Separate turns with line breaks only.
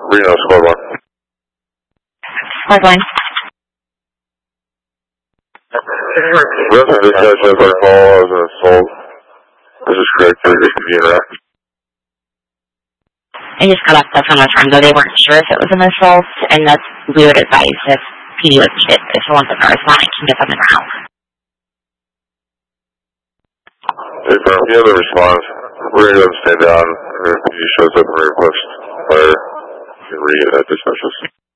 Reno, squad 1.
Squad 1.
Resident dispatch has our call as an assault. This is correct for the interact.
I just got off the phone with them, though they weren't sure if it was an assault, and that's we would advise if PD was hit. If someone's a correspondent, can get them in route.
If you have the response, we're going to stay down. If he shows up and requests fire, you can read that dispatches.